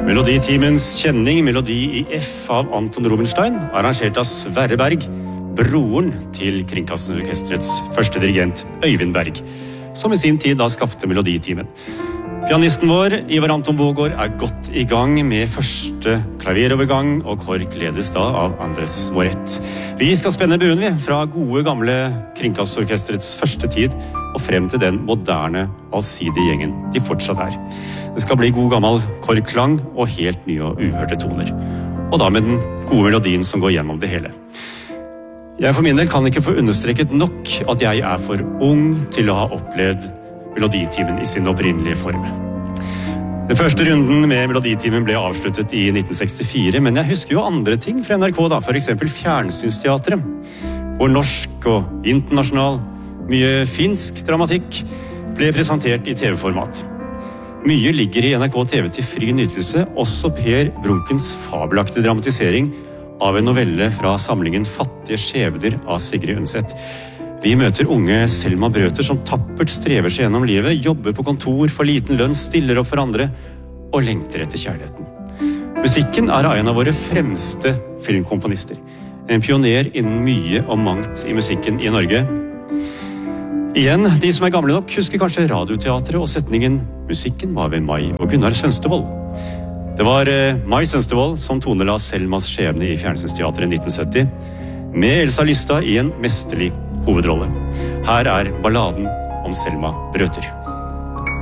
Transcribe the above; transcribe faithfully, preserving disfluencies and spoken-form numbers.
Meloditimens kjenning, Melodi i F av Anton Rubinstein, arrangert av Sverre Berg, broren til Kringkastingsorkesterets første dirigent, Øyvind Berg, som i sin tid da skapte Meloditimen. Pianisten vår, Ivar Anton Vågård, er godt i gang med første klaverovergang, og KORK ledes da av Andres Moret. Vi skal spenne buen vi, fra gode gamle Kringkastingsorkesterets første tid, og frem til den moderne, allsidige gjengen de fortsatt er. Det skal bli god gammel KORK-klang og helt nye og uhørte toner. Og da med den gode melodien som går gjennom det hele. Jeg for min del kan ikke få understreket nok at jeg er for ung til å ha opplevd Meloditimen i sin opprinnelige form. Den første runden med Meloditimen ble avsluttet i nitten sekstifire, men jeg husker jo andre ting fra N R K da, for eksempel Fjernsynsteatret, hvor norsk og internasjonal, mye finsk dramatikk ble presentert i T V-format. Mye ligger i N R K T V til fri nytelse, også Per Brunkens fabelaktige dramatisering av en novelle fra samlingen Fattige skjebner av Sigrid Undset. Vi møter unge Selma Brøter som tappert strever seg gjennom livet, jobber på kontor for liten lønn, stiller opp for andre og lengter etter kjærligheten. Musikken er en av våre fremste filmkomponister. En pioner innen mye og mangt i musikken i Norge. Igjen, de som er gamle nok husker kanskje Radioteatret og setningen «Musikken var ved Mai og Gunnar Sønstevold». Det var eh, Mai Sønstevold som tonela Selmas skjebne i Fjernsynsteatret i nitten sytti, med Elsa Lystad i en mesterlig hovedrolle. Her er balladen om Selma Brøter.